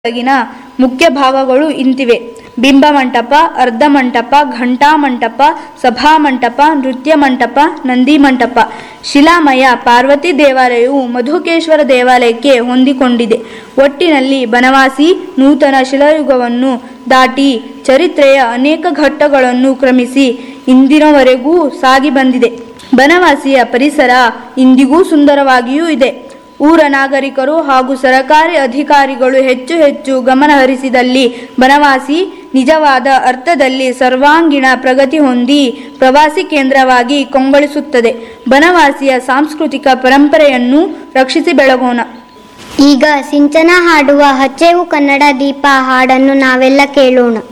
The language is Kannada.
ಒಳಗಿನ ಮುಖ್ಯ ಭಾಗಗಳು ಇಂತಿವೆ: ಬಿಂಬ ಮಂಟಪ, ಅರ್ಧ ಮಂಟಪ, ಘಂಟಾ ಮಂಟಪ, ಸಭಾ ಮಂಟಪ, ನೃತ್ಯ ಮಂಟಪ, ನಂದಿ ಮಂಟಪ. ಶಿಲಾಮಯ ಪಾರ್ವತಿ ದೇವಾಲಯವು ಮಧುಕೇಶ್ವರ ದೇವಾಲಯಕ್ಕೆ ಹೊಂದಿಕೊಂಡಿದೆ. ಒಟ್ಟಿನಲ್ಲಿ ಬನವಾಸಿ ನೂತನ ಶಿಲಾಯುಗವನ್ನು ದಾಟಿ ಚರಿತ್ರೆಯ ಅನೇಕ ಘಟ್ಟಗಳನ್ನು ಕ್ರಮಿಸಿ ಇಂದಿನವರೆಗೂ ಸಾಗಿ ಬಂದಿದೆ. ಬನವಾಸಿಯ ಪರಿಸರ ಇಂದಿಗೂ ಸುಂದರವಾಗಿಯೂ ಇದೆ. ಊರ ನಾಗರಿಕರು ಹಾಗೂ ಸರಕಾರಿ ಅಧಿಕಾರಿಗಳು ಹೆಚ್ಚು ಹೆಚ್ಚು ಗಮನ ಹರಿಸಿದಲ್ಲಿ ಬನವಾಸಿ ನಿಜವಾದ ಅರ್ಥದಲ್ಲಿ ಸರ್ವಾಂಗೀಣ ಪ್ರಗತಿ ಹೊಂದಿ ಪ್ರವಾಸಿ ಕೇಂದ್ರವಾಗಿ ಕಂಗೊಳಿಸುತ್ತದೆ. ಬನವಾಸಿಯ ಸಾಂಸ್ಕೃತಿಕ ಪರಂಪರೆಯನ್ನು ರಕ್ಷಿಸಿ ಬೆಳಗೋಣ. ಈಗ ಸಿಂಚನ ಹಾಡುವ ಹಚ್ಚೇವು ಕನ್ನಡ ದೀಪ ಹಾಡನ್ನು ನಾವೆಲ್ಲ ಕೇಳೋಣ.